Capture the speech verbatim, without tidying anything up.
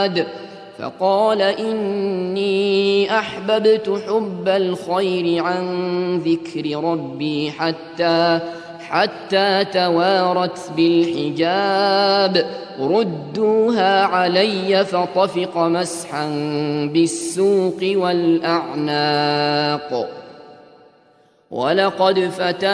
فقال إني أحببت حب الخير عن ذكر ربي حتى حتى توارت بالحجاب ردوها علي فطفق مسحا بالسوق والأعناق ولقد فتن